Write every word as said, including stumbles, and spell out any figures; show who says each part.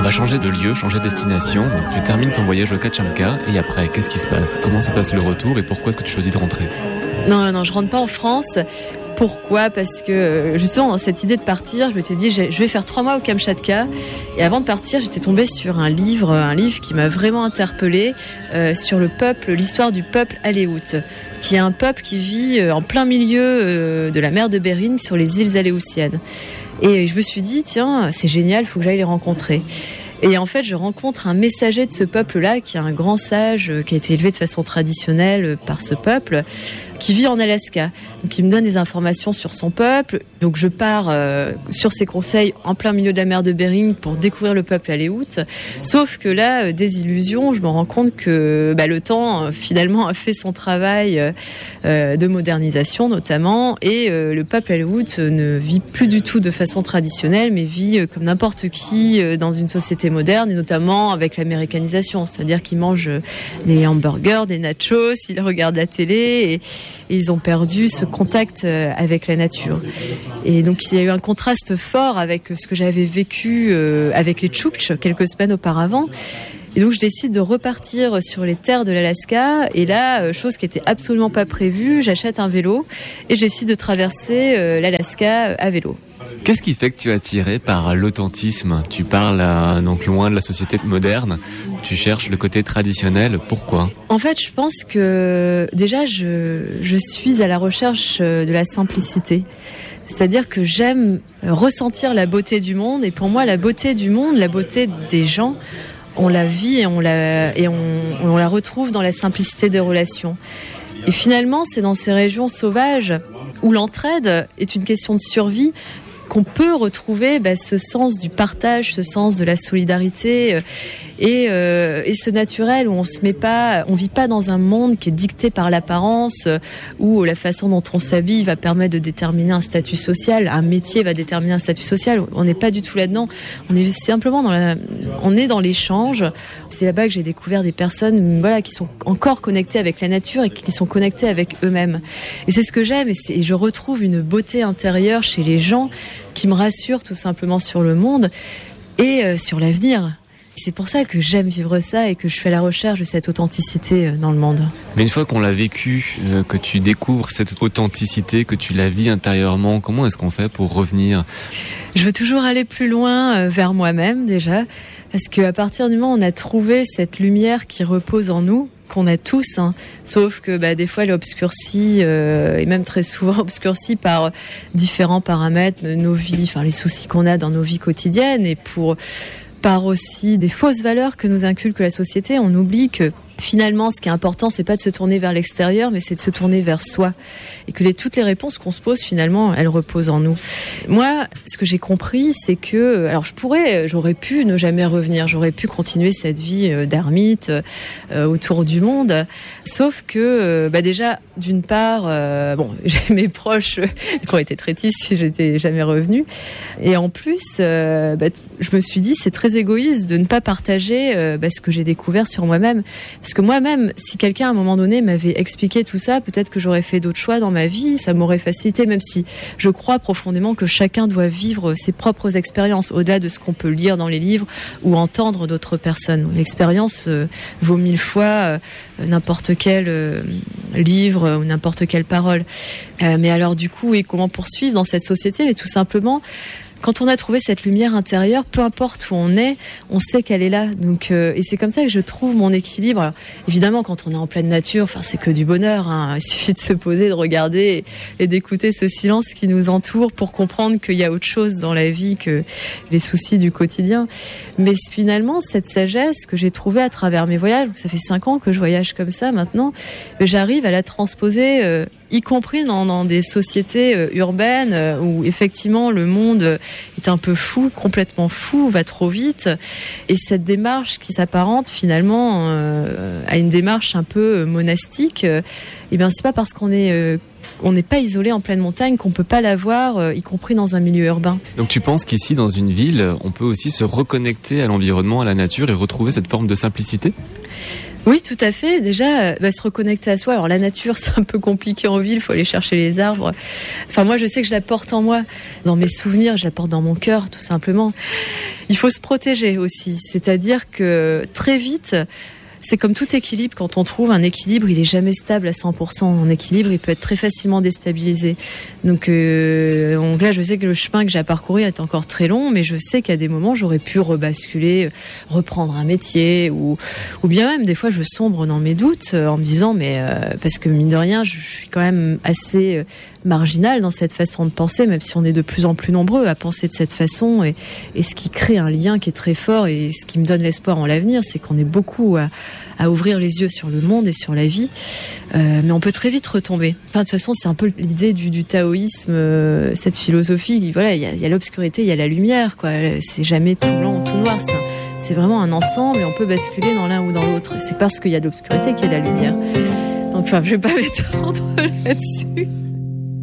Speaker 1: va changer de lieu, changer de destination. Donc, tu termines ton voyage au Kachamka et après, qu'est-ce qui se passe? Comment se passe le retour et pourquoi est-ce que tu choisis de rentrer?
Speaker 2: Non, non, je rentre pas en France. Pourquoi ? Parce que justement dans cette idée de partir, je m'étais dit je vais faire trois mois au Kamchatka et avant de partir j'étais tombée sur un livre, un livre qui m'a vraiment interpellée euh, sur le peuple, l'histoire du peuple Aléoute, qui est un peuple qui vit euh, en plein milieu euh, de la mer de Bering sur les îles Aléoutiennes. Et je me suis dit tiens c'est génial, il faut que j'aille les rencontrer. Et en fait, je rencontre un messager de ce peuple-là, qui est un grand sage, qui a été élevé de façon traditionnelle par ce peuple, qui vit en Alaska. Donc, il me donne des informations sur son peuple. Donc, je pars euh, sur ses conseils en plein milieu de la mer de Bering pour découvrir le peuple Aléoute. Sauf que là, euh, désillusion, je me rends compte que bah, le temps, euh, finalement, a fait son travail euh, de modernisation, notamment. Et euh, le peuple Aléoute ne vit plus du tout de façon traditionnelle, mais vit euh, comme n'importe qui euh, dans une société moderne, et notamment avec l'américanisation. C'est-à-dire qu'ils mangent des hamburgers, des nachos, ils regardent la télé et, et ils ont perdu ce contact avec la nature. Et donc il y a eu un contraste fort avec ce que j'avais vécu avec les Tchouktches quelques semaines auparavant. Et donc je décide de repartir sur les terres de l'Alaska. Et là, chose qui était absolument pas prévue, j'achète un vélo et j'essaie de traverser l'Alaska à vélo.
Speaker 1: Qu'est-ce qui fait que tu es attiré par l'authentisme? Tu parles euh, donc loin de la société moderne, tu cherches le côté traditionnel, pourquoi?
Speaker 2: En fait, je pense que déjà, je, je suis à la recherche de la simplicité. C'est-à-dire que j'aime ressentir la beauté du monde. Et pour moi, la beauté du monde, la beauté des gens, on la vit et on la, et on, on la retrouve dans la simplicité des relations. Et finalement, c'est dans ces régions sauvages où l'entraide est une question de survie qu'on peut retrouver bah, ce sens du partage, ce sens de la solidarité euh, et, euh, et ce naturel où on se met pas, on vit pas dans un monde qui est dicté par l'apparence, euh, où la façon dont on s'habille va permettre de déterminer un statut social, un métier va déterminer un statut social. On n'est pas du tout là-dedans. On est simplement dans la, on est dans l'échange. C'est là-bas que j'ai découvert des personnes, voilà, qui sont encore connectées avec la nature et qui sont connectées avec eux-mêmes. Et c'est ce que j'aime. Et, c'est, et je retrouve une beauté intérieure chez les gens qui me rassure tout simplement sur le monde et euh, sur l'avenir. C'est pour ça que j'aime vivre ça et que je suis à la recherche de cette authenticité dans le monde.
Speaker 1: Mais une fois qu'on l'a vécu, euh, que tu découvres cette authenticité, que tu la vis intérieurement, comment est-ce qu'on fait pour revenir ?
Speaker 2: Je veux toujours aller plus loin euh, vers moi-même déjà, parce qu'à partir du moment où on a trouvé cette lumière qui repose en nous, qu'on a tous, hein, sauf que bah, des fois elle est obscurcie euh, et même très souvent obscurcie par différents paramètres de nos vies, enfin les soucis qu'on a dans nos vies quotidiennes et pour par aussi des fausses valeurs que nous inculque la société. On oublie que finalement, ce qui est important, c'est pas de se tourner vers l'extérieur, mais c'est de se tourner vers soi. Et que les, toutes les réponses qu'on se pose, finalement, elles reposent en nous. Moi, ce que j'ai compris, c'est que, alors je pourrais, j'aurais pu ne jamais revenir, j'aurais pu continuer cette vie d'ermite euh, autour du monde. Sauf que, euh, bah déjà, d'une part, euh, bon, j'ai mes proches qui auraient été très tristes si j'étais jamais revenue. Et en plus, euh, bah, je me suis dit, c'est très égoïste de ne pas partager euh, bah, ce que j'ai découvert sur moi-même. Parce que moi-même, si quelqu'un à un moment donné m'avait expliqué tout ça, peut-être que j'aurais fait d'autres choix dans ma vie, ça m'aurait facilité, même si je crois profondément que chacun doit vivre ses propres expériences, au-delà de ce qu'on peut lire dans les livres ou entendre d'autres personnes. L'expérience euh, vaut mille fois euh, n'importe quel euh, livre ou n'importe quelle parole. Euh, mais alors du coup, et comment poursuivre dans cette société ? Mais tout simplement, quand on a trouvé cette lumière intérieure, peu importe où on est, on sait qu'elle est là. Donc, euh, et c'est comme ça que je trouve mon équilibre. Alors, évidemment, quand on est en pleine nature, enfin, c'est que du bonheur, hein. Il suffit de se poser, de regarder et, et d'écouter ce silence qui nous entoure pour comprendre qu'il y a autre chose dans la vie que les soucis du quotidien. Mais finalement, cette sagesse que j'ai trouvée à travers mes voyages, ça fait cinq ans que je voyage comme ça maintenant, j'arrive à la transposer, euh, y compris dans, dans des sociétés euh, urbaines euh, où effectivement le monde est un peu fou, complètement fou, va trop vite. Et cette démarche qui s'apparente finalement euh, à une démarche un peu monastique, euh, eh bien c'est pas parce qu'on est euh, on n'est pas isolé en pleine montagne qu'on peut pas l'avoir, euh, y compris dans un milieu urbain.
Speaker 1: Donc tu penses qu'ici, dans une ville, on peut aussi se reconnecter à l'environnement, à la nature et retrouver cette forme de simplicité ?
Speaker 2: Oui, tout à fait. Déjà, bah, se reconnecter à soi. Alors la nature, c'est un peu compliqué en ville, il faut aller chercher les arbres. Enfin moi, je sais que je la porte en moi. Dans mes souvenirs, je la porte dans mon cœur, tout simplement. il faut se protéger aussi. C'est-à-dire que très vite, c'est comme tout équilibre, quand on trouve un équilibre, il est jamais stable à cent pour cent. Un équilibre, il peut être très facilement déstabilisé. Donc, euh, donc là, je sais que le chemin que j'ai à parcourir est encore très long, mais je sais qu'à des moments, j'aurais pu rebasculer, reprendre un métier, ou, ou bien même, des fois, je sombre dans mes doutes en me disant, mais euh, parce que mine de rien, je suis quand même assez euh, marginal dans cette façon de penser, même si on est de plus en plus nombreux à penser de cette façon, et, et ce qui crée un lien qui est très fort, et ce qui me donne l'espoir en l'avenir, c'est qu'on est beaucoup à, à ouvrir les yeux sur le monde et sur la vie, euh, mais on peut très vite retomber. Enfin, de toute façon, c'est un peu l'idée du, du taoïsme, euh, cette philosophie. Voilà, il y a, y a l'obscurité, il y a la lumière, quoi. C'est jamais tout blanc ou tout noir. C'est, c'est vraiment un ensemble, et on peut basculer dans l'un ou dans l'autre. C'est parce qu'il y a de l'obscurité qu'il y a de la lumière. Donc, enfin, je vais pas m'étendre là-dessus.